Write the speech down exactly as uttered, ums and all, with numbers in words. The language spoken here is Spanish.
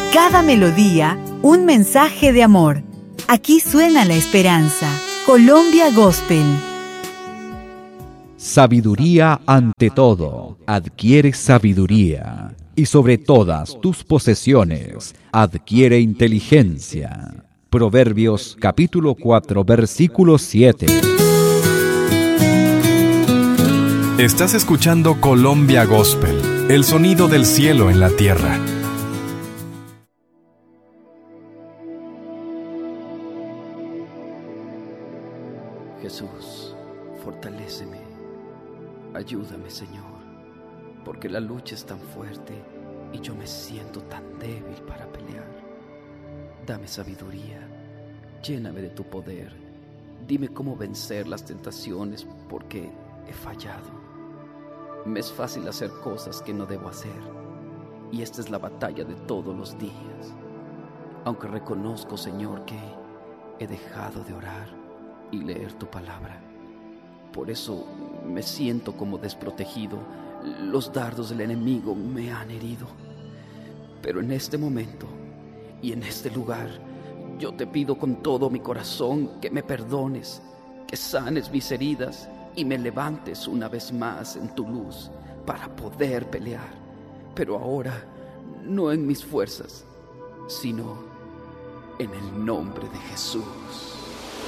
Cada melodía, un mensaje de amor. Aquí suena la esperanza. Colombia Gospel. Sabiduría ante todo. Adquiere sabiduría. Y sobre todas tus posesiones, adquiere inteligencia. Proverbios capítulo cuatro, versículo siete. Estás escuchando Colombia Gospel, el sonido del cielo en la tierra. Jesús, fortaléceme, ayúdame, Señor, porque la lucha es tan fuerte y yo me siento tan débil para pelear. Dame sabiduría, lléname de tu poder, dime cómo vencer las tentaciones porque he fallado. Me es fácil hacer cosas que no debo hacer y esta es la batalla de todos los días. Aunque reconozco, Señor, que he dejado de orar y leer tu palabra. Por eso me siento como desprotegido. Los dardos del enemigo me han herido. Pero en este momento y en este lugar, yo te pido con todo mi corazón que me perdones, que sanes mis heridas y me levantes una vez más en tu luz para poder pelear. Pero ahora, no en mis fuerzas, sino en el nombre de Jesús.